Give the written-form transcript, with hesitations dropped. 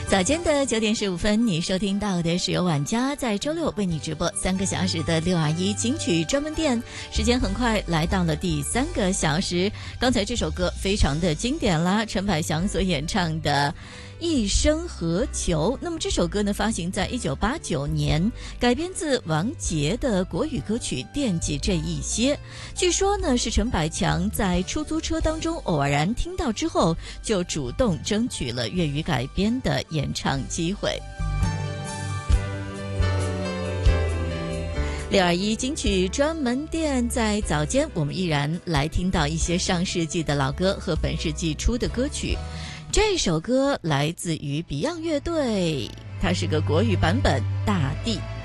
早间的9:15，你收听到的是由晚家在周六为你直播3个小时的621金曲专门店，时间很快来到了第3个小时。刚才这首歌非常的经典啦，陈百祥所演唱的一生何求。那么这首歌呢，发行在1989年，改编自王杰的国语歌曲《惦记这一些》。据说呢，是陈百强在出租车当中偶然听到之后，就主动争取了粤语改编的演唱机会。621金曲专门店，在早间我们依然来听到一些上世纪的老歌和本世纪初的歌曲。这首歌来自于 Beyond 乐队，它是个国语版本《大地》。